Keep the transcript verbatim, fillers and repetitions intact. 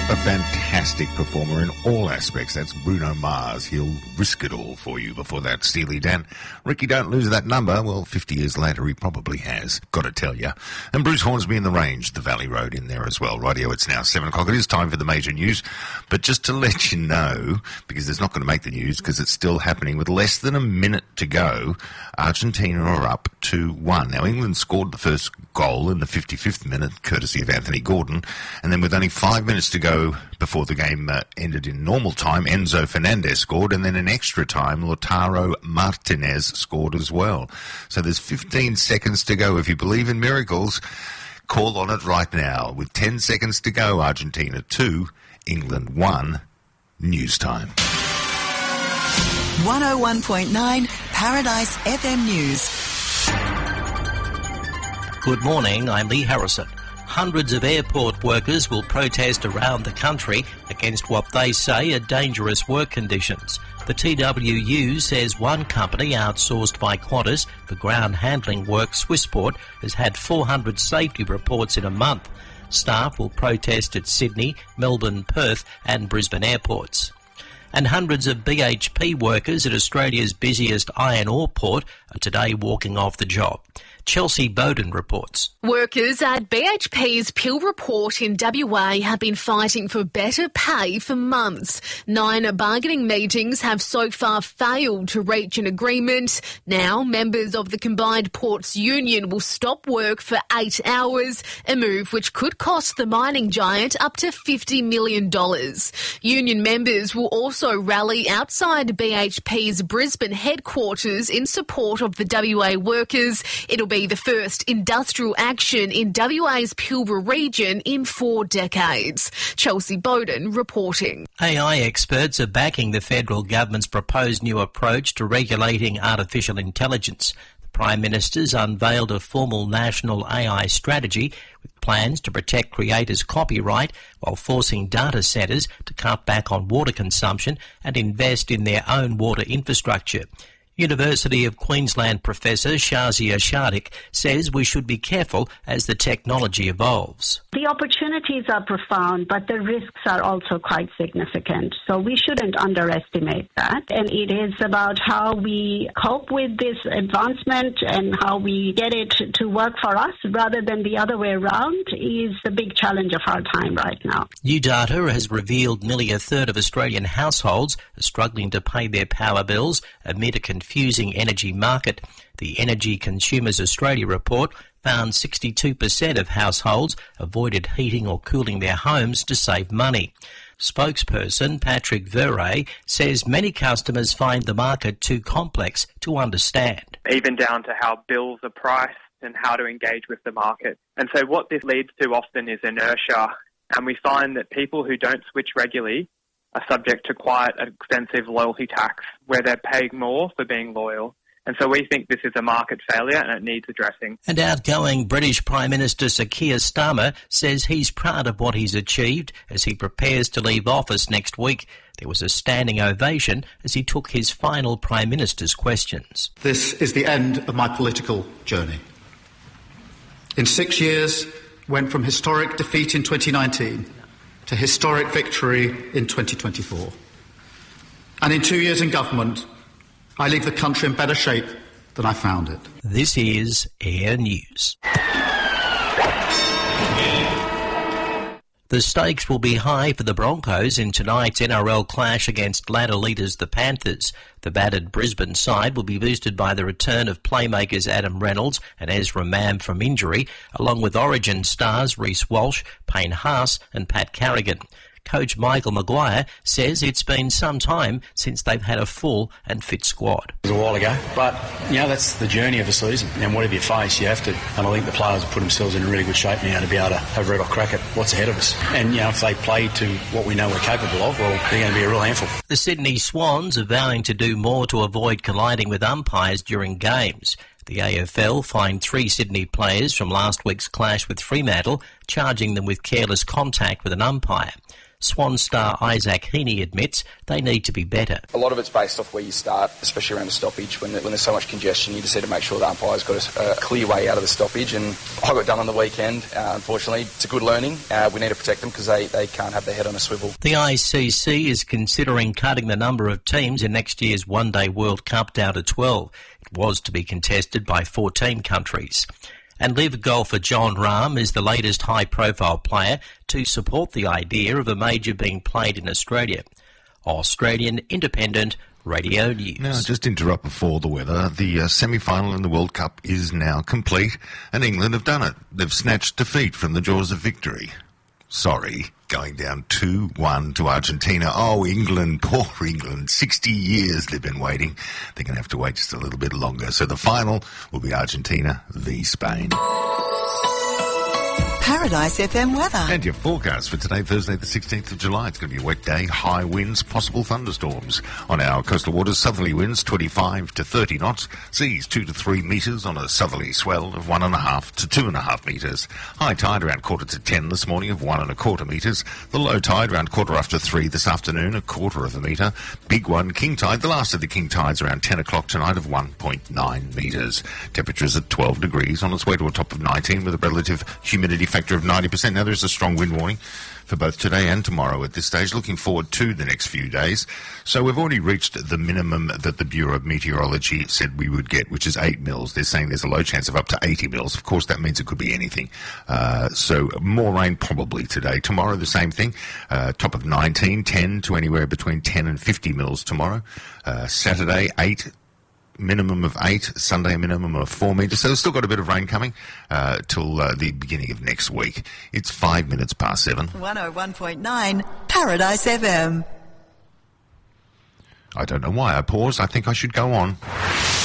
A fantastic performer in all aspects. That's Bruno Mars. He'll risk it all for you before that, Steely Dan. Ricky, don't lose that number. Well, fifty years later, he probably has. Got to tell you. And Bruce Hornsby in the Range, the Valley Road in there as well. Rightio, it's now seven o'clock. It is time for the major news. But just to let you know, because it's not going to make the news because it's still happening with less than a minute to go, Argentina are up two one. Now, England scored the first goal in the fifty-fifth minute, courtesy of Anthony Gordon. And then with only five minutes to go before the game uh, ended in normal time, Enzo Fernandez scored, and then in extra time, Lautaro Martinez scored as well. So there's fifteen seconds to go. If you believe in miracles, call on it right now. With ten seconds to go, Argentina two, England one, news time. one oh one point nine Paradise F M News. Good morning, I'm Lee Harrison. Hundreds of airport workers will protest around the country against what they say are dangerous work conditions. The T W U says one company outsourced by Qantas for ground handling work, Swissport, has had four hundred safety reports in a month. Staff will protest at Sydney, Melbourne, Perth and Brisbane airports. And hundreds of B H P workers at Australia's busiest iron ore port are today walking off the job. Chelsea Bowden reports. Workers at B H P's Pilbara Port in W A have been fighting for better pay for months. Nine bargaining meetings have so far failed to reach an agreement. Now, members of the Combined Ports Union will stop work for eight hours, a move which could cost the mining giant up to fifty million dollars. Union members will also rally outside B H P's Brisbane headquarters in support of the W A workers. It'll be the first industrial action in W A's Pilbara region in four decades. Chelsea Bowden reporting. A I experts are backing the federal government's proposed new approach to regulating artificial intelligence. The Prime Minister's unveiled a formal national A I strategy with plans to protect creators' copyright while forcing data centres to cut back on water consumption and invest in their own water infrastructure. University of Queensland professor Shazia Shardik says we should be careful as the technology evolves. The opportunities are profound, but the risks are also quite significant. So we shouldn't underestimate that. And it is about how we cope with this advancement and how we get it to work for us rather than the other way around is the big challenge of our time right now. New data has revealed nearly a third of Australian households are struggling to pay their power bills amid a confusing energy market. The Energy Consumers Australia report found sixty-two percent of households avoided heating or cooling their homes to save money. Spokesperson Patrick Verret says many customers find the market too complex to understand. Even down to how bills are priced and how to engage with the market. And so what this leads to often is inertia. And we find that people who don't switch regularly are subject to quite an extensive loyalty tax where they're paying more for being loyal. And so we think this is a market failure and it needs addressing. And outgoing British Prime Minister Sir Keir Starmer says he's proud of what he's achieved as he prepares to leave office next week. There was a standing ovation as he took his final Prime Minister's questions. This is the end of my political journey. In six years, went from historic defeat in twenty nineteen to historic victory in twenty twenty-four. And in two years in government, I leave the country in better shape than I found it. This is Air News. The stakes will be high for the Broncos in tonight's N R L clash against ladder leaders the Panthers. The battered Brisbane side will be boosted by the return of playmakers Adam Reynolds and Ezra Mam from injury, along with Origin stars Reece Walsh, Payne Haas and Pat Carrigan. Coach Michael Maguire says it's been some time since they've had a full and fit squad. It was a while ago, but, you know, that's the journey of a season. And whatever you face, you have to. And I think the players have put themselves in really good shape now to be able to have a red hot crack at what's ahead of us. And, you know, if they play to what we know we're capable of, well, they're going to be a real handful. The Sydney Swans are vowing to do more to avoid colliding with umpires during games. The A F L fined three Sydney players from last week's clash with Fremantle, charging them with careless contact with an umpire. Swan star Isaac Heaney admits they need to be better. A lot of it's based off where you start, especially around the stoppage. When, the, when there's so much congestion, you just need to make sure the umpire's got a, a clear way out of the stoppage. And I got done on the weekend, uh, unfortunately. It's a good learning. Uh, we need to protect them because they, they can't have their head on a swivel. The I C C is considering cutting the number of teams in next year's One-Day World Cup down to twelve. It was to be contested by fourteen countries. And live golfer John Rahm is the latest high-profile player to support the idea of a major being played in Australia. Australian Independent Radio News. Now, just interrupt before the weather. The uh, semi-final in the World Cup is now complete, and England have done it. They've snatched defeat from the jaws of victory. Sorry, going down two one to Argentina. Oh, England, poor England. sixty years they've been waiting. They're going to have to wait just a little bit longer. So the final will be Argentina v Spain. Paradise F M weather. And your forecast for today, Thursday the sixteenth of July. It's going to be a wet day, high winds, possible thunderstorms. On our coastal waters, southerly winds twenty-five to thirty knots, seas two to three metres on a southerly swell of one and a half to two and a half metres. High tide around quarter to ten this morning of one and a quarter metres. The low tide around quarter after three this afternoon, a quarter of a metre. Big one, king tide, the last of the king tides around ten o'clock tonight of one point nine metres. Temperatures at twelve degrees, on its way to a top of nineteen with a relative humidity factor of ninety percent. Now, there is a strong wind warning for both today and tomorrow at this stage. Looking forward to the next few days. So we've already reached the minimum that the Bureau of Meteorology said we would get, which is eight mils. They're saying there's a low chance of up to eighty mils. Of course, that means it could be anything. Uh, so more rain probably today. Tomorrow, the same thing. Uh, top of nineteen, ten to anywhere between ten and fifty mils tomorrow. Uh, Saturday, eight. Minimum of eight, Sunday a minimum of four metres. So we've still got a bit of rain coming uh, till uh, the beginning of next week. It's five minutes past seven. one oh one point nine Paradise F M. I don't know why I paused. I think I should go on.